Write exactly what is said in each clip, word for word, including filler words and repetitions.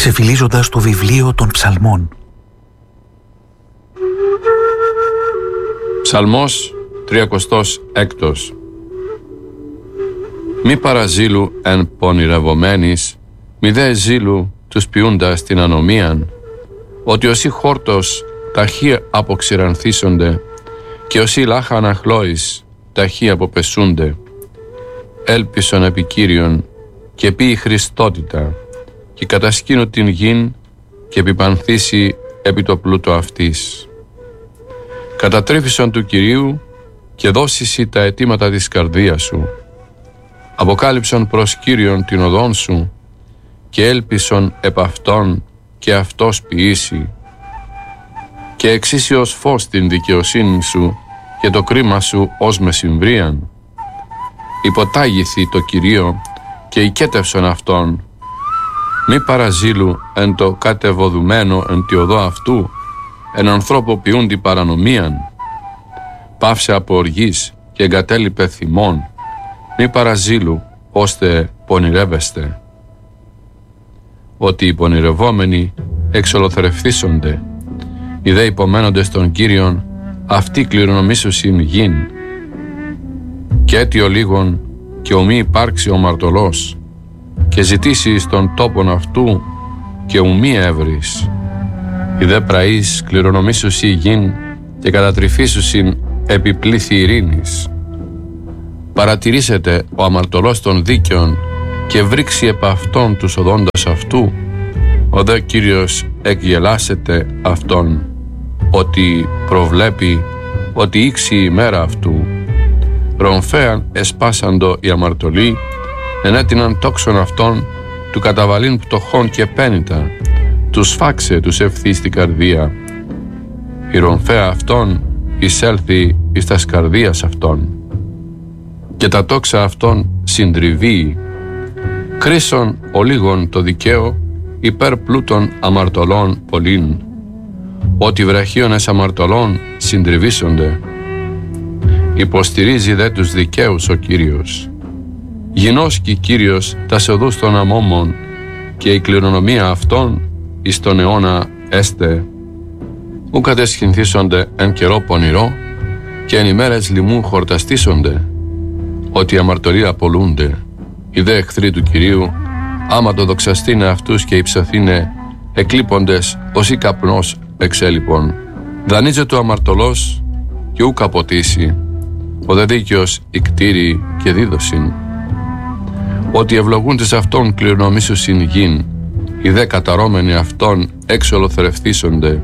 ξεφυλίζοντας το βιβλίο των ψαλμών. Ψαλμός τριακοστός έκτος. Μη παραζήλου εν πονηρευομένης, μη δε ζήλου τους ποιούντας την ανομίαν, ότι όσοι χόρτος ταχύ αποξηρανθίσονται και όσοι λάχα αναχλώης ταχύ αποπεσούνται. Έλπισον επί Κύριον και πει η Χριστότητα και κατασκήνω την γην και επιπανθήσει επί το πλούτο αυτής. Κατατρέφησον του Κυρίου και δώσισι τα αιτήματα της καρδίας σου. Αποκάλυψον προς Κύριον την οδόν σου και έλπισον επ' αυτόν και αυτός ποιήσει. Και εξήσει ως φως την δικαιοσύνη σου και το κρίμα σου ως μεσημβρίαν. Υποτάγηθη το Κυρίο και οικέτευσον αυτόν. Μη παραζήλου εν το κατεβοδουμένο εν τη οδό αυτού, εν ανθρώπου ποιούντι παρανομίαν. Πάυσε από οργής και εγκατέλειπε θυμών. Μη παραζήλου ώστε πονηρεύεστε. Ότι οι πονηρευόμενοι εξολοθρευθήσονται, οι δε υπομένοντες των Κύριων, αυτοί κληρονομήσουσιν γην. Και αίτιο λίγον και ομοί υπάρξει ο μαρτωλός, και ζητήσει στον τόπον αυτού και ουμή έβρις. Οι δε πραείς κληρονομήσουσι γην και κατατρυφήσουσιν επιπλήθη ειρήνης. Παρατηρήσετε ο αμαρτωλός των δίκαιων και βρίξει επ' αυτόν τους οδόντας αυτού, ο δε Κύριος εκγελάσετε αυτόν, ότι προβλέπει ότι ήξει η μέρα αυτού. Ρομφέαν εσπάσαντο οι αμαρτωλοί, ενέτειναν τόξον αυτών, του καταβαλήν πτωχών και πένητα, τους φάξε τους ευθύ στην καρδία. Η ρομφέα αυτών εισέλθει εις τας καρδίας αυτών, και τα τόξα αυτών συντριβεί. Κρίσον ο λίγον το δικαίο, υπέρ πλούτων αμαρτωλών πολλήν, ότι βραχίονες αμαρτωλών συντριβήσονται. Υποστηρίζει δε τους δικαίους ο Κύριος. Γινώσκει Κύριος τας οδούς των αμόμων, και η κληρονομία αυτών εις τον αιώνα έστε. Ου κατεσχυνθήσονται εν καιρό πονηρό, και εν ημέρες λοιμού χορταστήσονται, ότι οι αμαρτωλοί απολούνται. Οι δε εχθροί του Κυρίου, άμα το δοξαστήνε αυτούς και υψωθήνε, εκλείποντες ως ή καπνός εξέλιπων. Δανείζεται ο αμαρτωλός και ου καποτήσει, ο δε δίκαιος ικτήρι και δίδωσιν. Ότι ευλογούντες αυτόν κληρονομήσουσιν γην, οι δε καταρώμενοι αυτόν εξολοθρευθήσονται.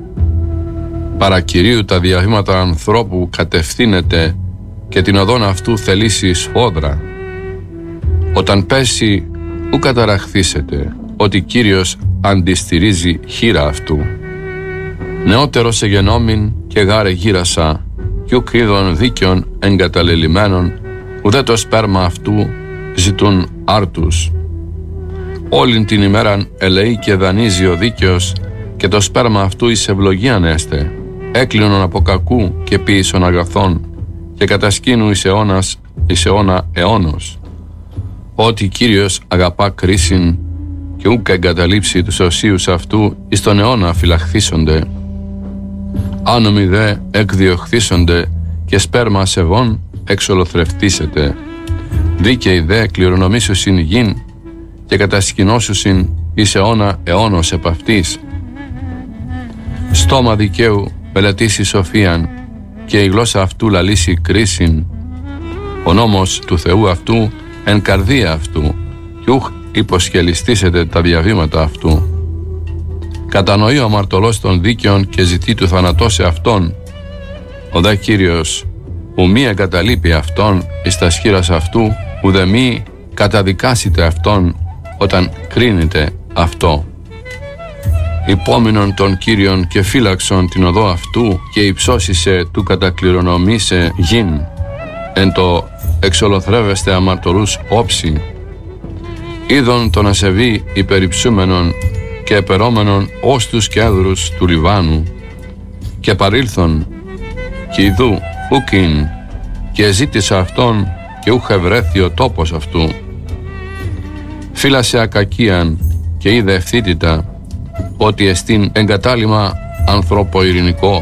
Παρά Κυρίου τα διαβήματα ανθρώπου κατευθύνεται, και την οδόν αυτού θελήσει σφόδρα. Όταν πέσει ου καταραχθήσετε, ότι Κύριος αντιστηρίζει χείρα αυτού. Νεότερος εγενόμην και γάρε γύρασα, κι ουκ είδων δίκαιων εγκαταλελειμμένων, ουδέ το σπέρμα αυτού ζητούν άρτους. Όλην την ημέραν ελεεί και δανείζει ο δίκαιος, και το σπέρμα αυτού εις ευλογίαν έστε. Έκλεινον από κακού και ποιήσον αγαθών, και κατασκήνου εις αιώνας, εις αιώνα αιώνος. Ότι Κύριος αγαπά κρίσιν, και ούκ εγκαταλείψει τους οσίους αυτού, εις τον αιώνα φυλαχθήσονται. Άνομοι δε εκδιωχθήσονται, και σπέρμα ασεβών εξολοθρευτήσετε. Δίκαιοι δε κληρονομήσουσιν γην, και κατασκηνώσουσιν εις αιώνα αιώνος επ' αυτής. Στόμα δικαίου μελετήσει σοφίαν, και η γλώσσα αυτού λαλήσει κρίσιν. Ο νόμος του Θεού αυτού εν καρδία αυτού, κι ούχ υποσχελιστήσετε τα διαβήματα αυτού. Κατανοεί ο αμαρτωλός των δίκαιων και ζητεί του θανατώσει αυτόν. Ο δε Κύριος ου μη εγκαταλείπει αυτόν εις τα σχήρας αυτού, ουδε μη καταδικάσετε αυτόν όταν κρίνεται αυτό. Υπόμεινον των Κύριων και φύλαξον την οδό αυτού, και υψώσισε του κατακληρονομήσε γην. Εν το εξολοθρεύεστε αμαρτωλούς όψη. Είδον τον ασεβή υπερυψούμενον και επερόμενον ως τους κέδρους του Λιβάνου, και παρήλθον και ιδού ουκιν, και ζήτησα αυτόν και ούχ ευρέθη ο τόπος αυτού. Φύλασε ακακίαν και είδε ευθύτητα ότι εστίν εγκατάλημα ανθρώπο ειρηνικό.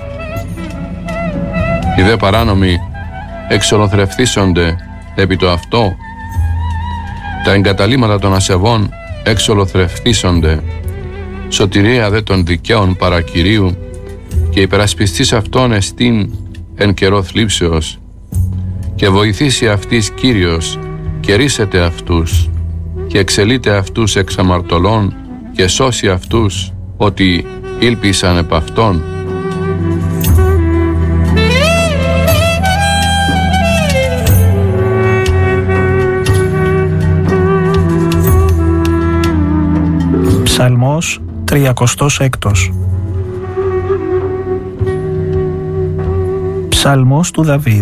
Οι δε παράνομοι εξολοθρευθήσονται επί το αυτό. Τα εγκαταλείμματα των ασεβών εξολοθρευθήσονται. Σωτηρία δε των δικαίων παρακυρίου και υπερασπιστής αυτών εστίν εν καιρό θλίψεως, και βοηθήσει αυτής Κύριος και ρίσεται αυτούς και εξελείται αυτούς εξ αμαρτωλών και σώσει αυτούς ότι ήλπισαν επ' αυτόν. Ψαλμός τριακοστός έκτος. Ψαλμός του Δαβίδ.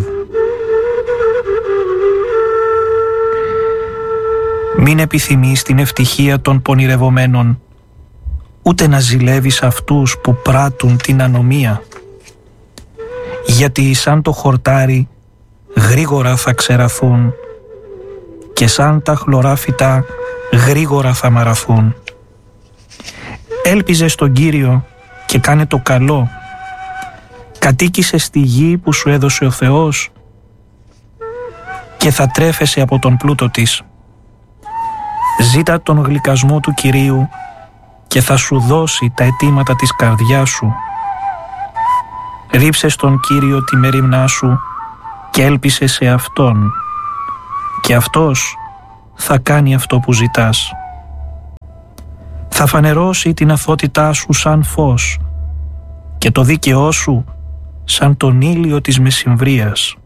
Μην επιθυμείς την ευτυχία των πονηρευομένων, ούτε να ζηλεύεις αυτούς που πράττουν την ανομία, γιατί σαν το χορτάρι γρήγορα θα ξεραθούν και σαν τα χλωρά φυτά γρήγορα θα μαραθούν. Έλπιζε στον Κύριο και κάνε το καλό. Κατοίκησε στη γη που σου έδωσε ο Θεός και θα τρέφεσαι από τον πλούτο της. Ζήτα τον γλυκασμό του Κυρίου και θα σου δώσει τα αιτήματα της καρδιάς σου. Ρίψε στον Κύριο τη μερίμνά σου και έλπισε σε Αυτόν, και Αυτός θα κάνει αυτό που ζητάς. Θα φανερώσει την αθότητά σου σαν φως και το δίκαιό σου σαν τον ήλιο της μεσημβρίας.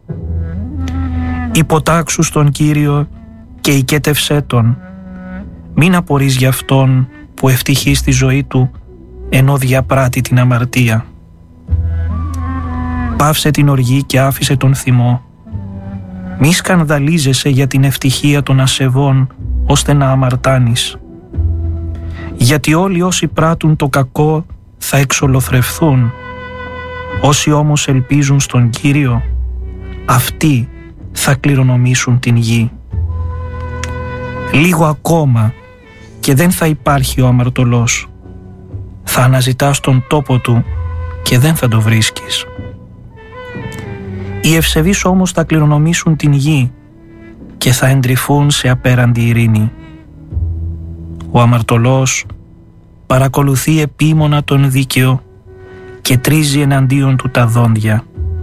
Υποτάξου στον Κύριο και οικέτευσέ Τον. Μην απορείς για Αυτόν που ευτυχεί στη ζωή του ενώ διαπράττει την αμαρτία. Πάυσε την οργή και άφησε τον θυμό. Μη σκανδαλίζεσαι για την ευτυχία των ασεβών ώστε να αμαρτάνεις. Γιατί όλοι όσοι πράττουν το κακό θα εξολοθρευθούν. Όσοι όμως ελπίζουν στον Κύριο, αυτοί θα κληρονομήσουν την γη. Λίγο ακόμα και δεν θα υπάρχει ο αμαρτωλός. Θα αναζητάς τον τόπο του και δεν θα το βρίσκεις. Οι ευσεβείς όμως θα κληρονομήσουν την γη και θα εντρυφούν σε απέραντη ειρήνη. Ο αμαρτωλός παρακολουθεί επίμονα τον δίκαιο και τρίζει εναντίον του τα δόντια.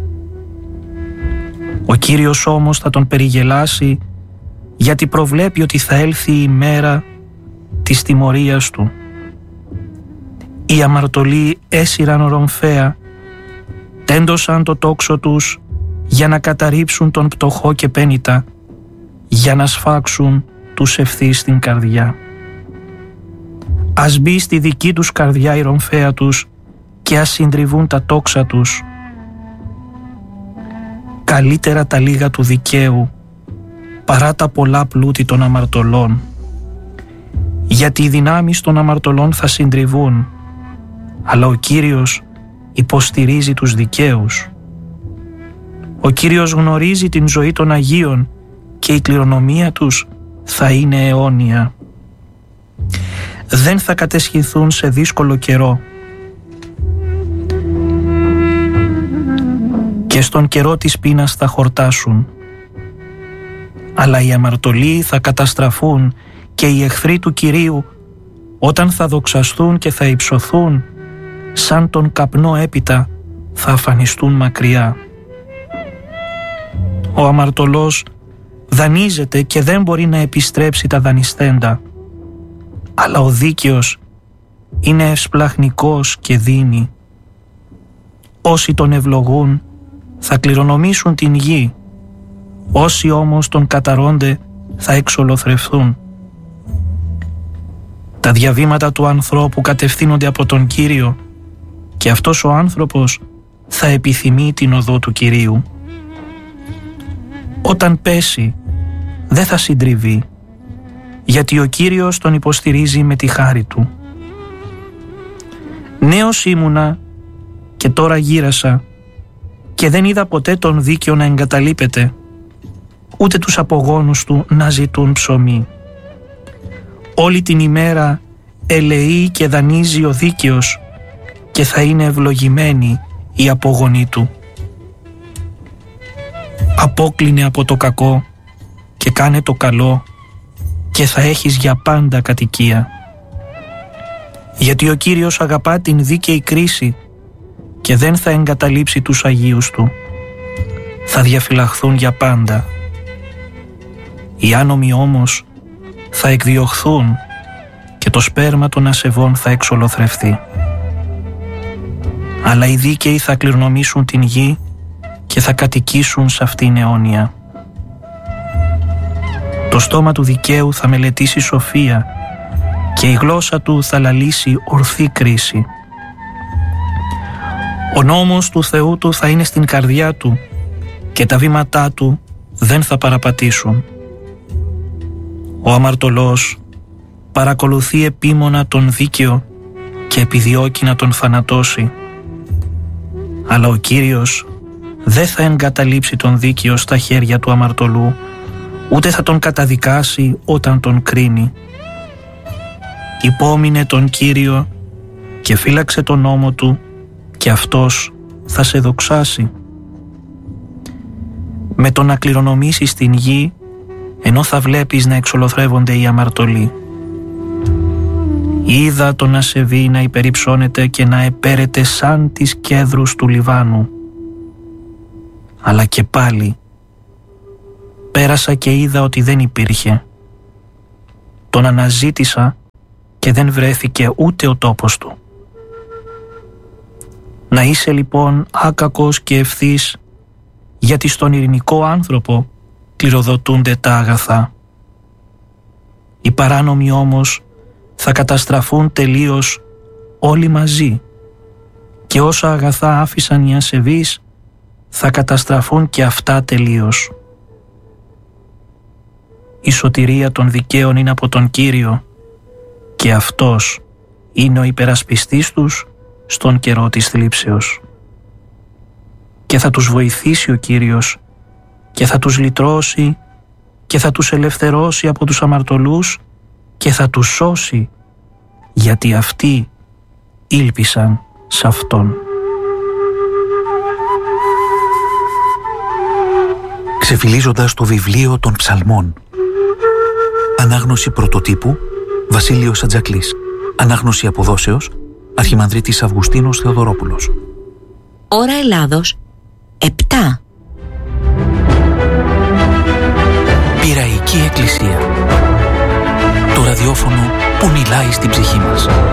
Ο Κύριος όμως θα τον περιγελάσει, γιατί προβλέπει ότι θα έλθει η μέρα της τιμωρίας του. Οι αμαρτωλοί έσυραν ορομφαία, τέντωσαν το τόξο τους για να καταρρίψουν τον πτωχό και πένητα, για να σφάξουν τους ευθύς στην καρδιά. Ας μπει στη δική τους καρδιά η ρομφαία τους και ας συντριβούν τα τόξα τους. Καλύτερα τα λίγα του δικαίου παρά τα πολλά πλούτη των αμαρτωλών, γιατί οι δυνάμεις των αμαρτωλών θα συντριβούν, αλλά ο Κύριος υποστηρίζει τους δικαίους. Ο Κύριος γνωρίζει την ζωή των Αγίων και η κληρονομία τους θα είναι αιώνια. Δεν θα κατεσχηθούν σε δύσκολο καιρό και στον καιρό της πείνας θα χορτάσουν, αλλά οι αμαρτωλοί θα καταστραφούν και οι εχθροί του Κυρίου όταν θα δοξαστούν και θα υψωθούν σαν τον καπνό έπειτα θα αφανιστούν μακριά. Ο αμαρτωλός δανείζεται και δεν μπορεί να επιστρέψει τα δανειστέντα, αλλά ο δίκαιος είναι ευσπλαχνικός και δίνει. Όσοι τον ευλογούν θα κληρονομήσουν την γη, όσοι όμως τον καταρρώνται θα εξολοθρευθούν. Τα διαβήματα του ανθρώπου κατευθύνονται από τον Κύριο και αυτός ο άνθρωπος θα επιθυμεί την οδό του Κυρίου. Όταν πέσει δεν θα συντριβεί, γιατί ο Κύριος τον υποστηρίζει με τη χάρη του. Νέος ήμουνα και τώρα γύρασα και δεν είδα ποτέ τον δίκαιο να εγκαταλείπεται, ούτε τους απογόνους του να ζητούν ψωμί. Όλη την ημέρα ελεεί και δανείζει ο δίκαιος και θα είναι ευλογημένη η απόγονή του. Απόκλεινε από το κακό και κάνε το καλό και θα έχεις για πάντα κατοικία. Γιατί ο Κύριος αγαπά την δίκαιη κρίση και δεν θα εγκαταλείψει τους Αγίους Του. Θα διαφυλαχθούν για πάντα. Οι άνομοι όμως θα εκδιωχθούν και το σπέρμα των ασεβών θα εξολοθρευτεί. Αλλά οι δίκαιοι θα κληρονομήσουν την γη και θα κατοικήσουν σε αυτήν αιώνια. Το στόμα του δικαίου θα μελετήσει σοφία και η γλώσσα του θα λαλήσει ορθή κρίση. Ο νόμος του Θεού του θα είναι στην καρδιά του και τα βήματά του δεν θα παραπατήσουν. Ο αμαρτωλός παρακολουθεί επίμονα τον δίκαιο και επιδιώκει να τον θανατώσει. Αλλά ο Κύριος δεν θα εγκαταλείψει τον δίκαιο στα χέρια του αμαρτωλού, ούτε θα τον καταδικάσει όταν τον κρίνει. Υπόμεινε τον Κύριο και φύλαξε τον νόμο του και αυτός θα σε δοξάσει. Με το να κληρονομήσεις την γη, ενώ θα βλέπεις να εξολοθρεύονται οι αμαρτωλοί. Είδα τον ασεβή να υπερυψώνεται και να επέρεται σαν τις κέδρους του Λιβάνου. Αλλά και πάλι πέρασα και είδα ότι δεν υπήρχε. Τον αναζήτησα και δεν βρέθηκε ούτε ο τόπος του. Να είσαι λοιπόν άκακος και ευθύς, γιατί στον ειρηνικό άνθρωπο κληροδοτούνται τα αγαθά. Οι παράνομοι όμως θα καταστραφούν τελείως όλοι μαζί και όσα αγαθά άφησαν οι ασεβείς θα καταστραφούν και αυτά τελείως. Η σωτηρία των δικαίων είναι από τον Κύριο και αυτός είναι ο υπερασπιστής τους στον καιρό της θλίψεως. Και θα τους βοηθήσει ο Κύριος και θα τους λυτρώσει και θα τους ελευθερώσει από τους αμαρτωλούς και θα τους σώσει, γιατί αυτοί ήλπισαν σε Αυτόν. Ξεφυλίζοντας το βιβλίο των Ψαλμών. Ανάγνωση πρωτοτύπου Βασίλειος Ατζακλής. Ανάγνωση αποδόσεως Αρχιμανδρίτης Αυγουστίνος Θεοδωρόπουλος. Ώρα Ελλάδος επτά. Πειραϊκή Εκκλησία. Το ραδιόφωνο που μιλάει στην ψυχή μας.